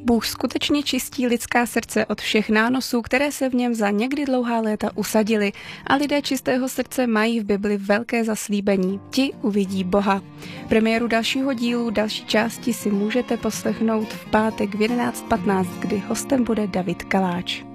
Bůh skutečně čistí lidská srdce od všech nánosů, které se v něm za někdy dlouhá léta usadily, a lidé čistého srdce mají v Bibli velké zaslíbení. Ti uvidí Boha. Premiéru dalšího dílu, další části si můžete poslechnout v pátek v 11:15, kdy hostem bude David Kaláč.